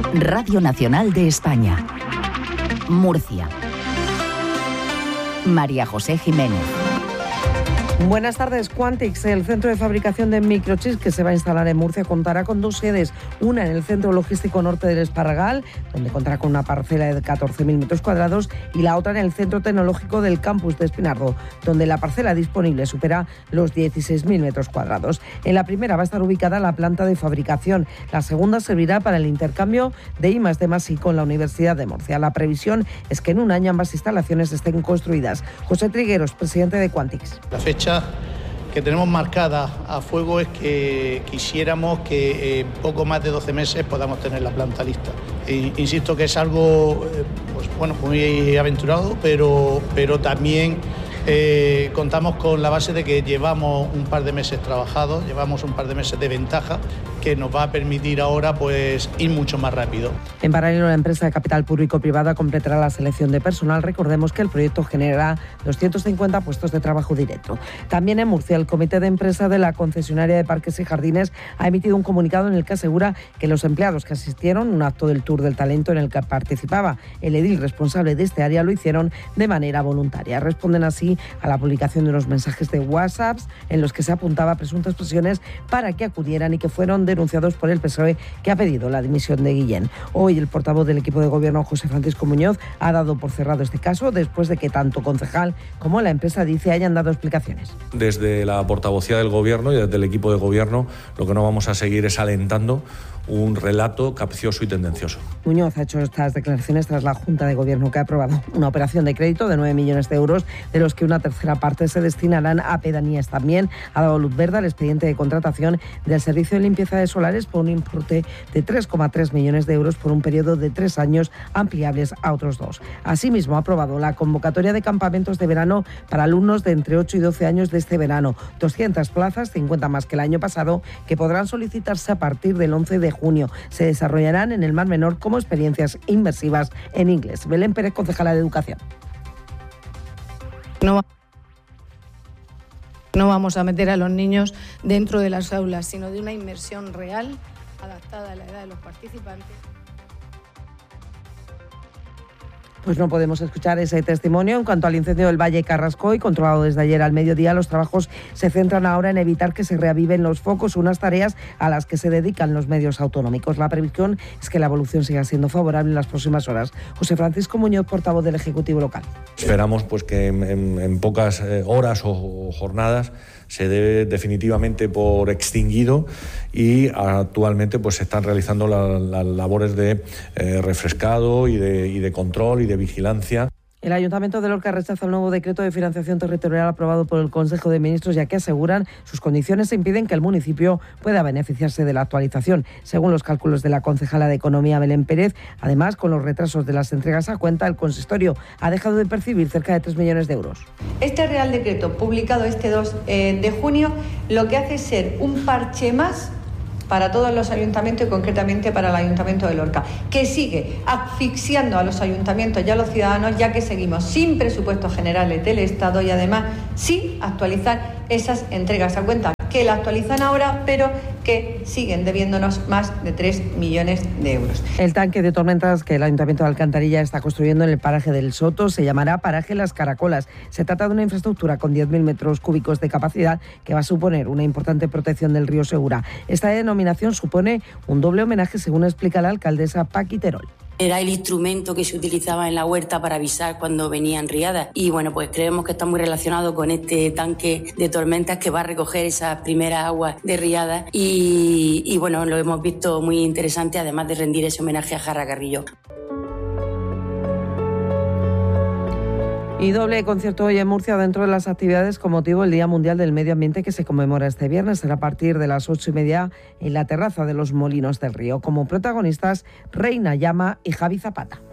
Radio Nacional de España. Murcia. María José Jiménez. Buenas tardes. Quantix, el centro de fabricación de microchips que se va a instalar en Murcia, contará con dos sedes. Una en el Centro Logístico Norte del Esparragal, donde contará con una parcela de 14.000 metros cuadrados, y la otra en el Centro Tecnológico del Campus de Espinardo, donde la parcela disponible supera los 16.000 metros cuadrados. En la primera va a estar ubicada la planta de fabricación. La segunda servirá para el intercambio de I+D+I con la Universidad de Murcia. La previsión es que en un año ambas instalaciones estén construidas. José Trigueros, presidente de Quantix. La fecha que tenemos marcada a fuego es que quisiéramos que en poco más de 12 meses podamos tener la planta lista. Insisto que es algo muy aventurado, pero también contamos con la base de que llevamos un par de meses trabajados, llevamos un par de meses de ventaja que nos va a permitir ahora ir mucho más rápido. En paralelo, la empresa de capital público-privada completará la selección de personal. Recordemos que el proyecto generará 250 puestos de trabajo directo. También en Murcia, el comité de empresa de la concesionaria de Parques y Jardines ha emitido un comunicado en el que asegura que los empleados que asistieron a un acto del Tour del Talento en el que participaba el edil responsable de este área lo hicieron de manera voluntaria. Responden así a la publicación de unos mensajes de WhatsApp en los que se apuntaba a presuntas presiones para que acudieran y que fueron denunciados por el PSOE, que ha pedido la dimisión de Guillén. Hoy el portavoz del equipo de gobierno, José Francisco Muñoz, ha dado por cerrado este caso después de que tanto concejal como la empresa, dice, hayan dado explicaciones. Desde la portavocía del gobierno y desde el equipo de gobierno lo que no vamos a seguir es alentando un relato capcioso y tendencioso. Muñoz ha hecho estas declaraciones tras la Junta de Gobierno, que ha aprobado una operación de crédito de 9 millones de euros, de los que una tercera parte se destinarán a pedanías. También ha dado luz verde al expediente de contratación del servicio de limpieza de solares por un importe de 3,3 millones de euros por un periodo de 3 años, ampliables a otros 2. Asimismo, ha aprobado la convocatoria de campamentos de verano para alumnos de entre 8 y 12 años de este verano. 200 plazas, 50 más que el año pasado, que podrán solicitarse a partir del 11 de junio. Se desarrollarán en el Mar Menor como experiencias inmersivas en inglés. Belén Pérez, concejala de Educación. No vamos a meter a los niños dentro de las aulas, sino de una inmersión real, adaptada a la edad de los participantes. Pues no podemos escuchar ese testimonio. En cuanto al incendio del Valle Carrascoy, controlado desde ayer al mediodía, los trabajos se centran ahora en evitar que se reaviven los focos, unas tareas a las que se dedican los medios autonómicos. La previsión es que la evolución siga siendo favorable en las próximas horas. José Francisco Muñoz, portavoz del Ejecutivo local. Esperamos que en pocas horas o jornadas se dé definitivamente por extinguido, y actualmente se están realizando las labores de refrescado y de control y de vigilancia. El Ayuntamiento de Lorca rechaza el nuevo decreto de financiación territorial aprobado por el Consejo de Ministros, ya que aseguran sus condiciones impiden que el municipio pueda beneficiarse de la actualización. Según los cálculos de la concejala de Economía, Belén Pérez, además, con los retrasos de las entregas a cuenta, el consistorio ha dejado de percibir cerca de 3 millones de euros. Este Real Decreto, publicado este 2 de junio, lo que hace es ser un parche más para todos los ayuntamientos y concretamente para el Ayuntamiento de Lorca, que sigue asfixiando a los ayuntamientos y a los ciudadanos, ya que seguimos sin presupuestos generales del Estado y además sin actualizar esas entregas a cuenta, que la actualizan ahora, pero que siguen debiéndonos más de 3 millones de euros. El tanque de tormentas que el Ayuntamiento de Alcantarilla está construyendo en el paraje del Soto se llamará Paraje Las Caracolas. Se trata de una infraestructura con 10.000 metros cúbicos de capacidad que va a suponer una importante protección del río Segura. Esta denominación supone un doble homenaje, según explica la alcaldesa Paqui Terol. Era el instrumento que se utilizaba en la huerta para avisar cuando venían riadas. Y pues creemos que está muy relacionado con este tanque de tormentas que va a recoger esas primeras aguas de riadas. Y lo hemos visto muy interesante, además de rendir ese homenaje a Jarra Carrillo. Y doble concierto hoy en Murcia dentro de las actividades con motivo del Día Mundial del Medio Ambiente, que se conmemora este viernes. Será a partir de las 8:30 en la terraza de los Molinos del Río. Como protagonistas, Reina Llama y Javi Zapata.